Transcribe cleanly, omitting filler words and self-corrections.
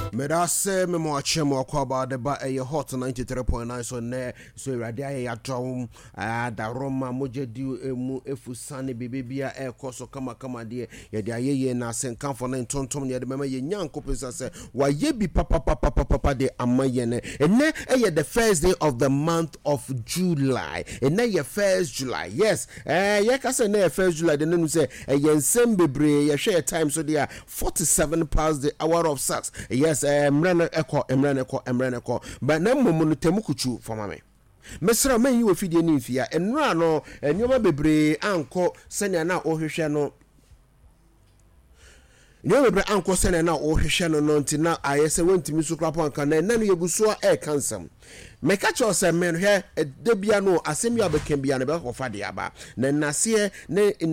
Medase memo achemo kwa ba de ba hot 93.9 so ne so irade ya drum da Roma mojedi emu efusane bebebia ekoso kama de ye de ayeye na senkanfo na ntontom ne de mema ye nyanko pesa se wa ye bi papa de amaye ne ene the first day of the month of July ene ye first July yes ye ka se na first July de nenu se ye nsem bebre ye hwe time so dia 47 past the hour of 6 yes emrene eko but na momu no temukuchu for mame mesra man yi wo fidie ni mfia enura no enyoma bebre anko senya na ohwehwe no bebre anko senya na ohwehwe no ntina ayese wantimi sukrapo anka na no yeguso e kansam meka cho se men hwe debia no asemi abekambia no be kofa de aba na nase ne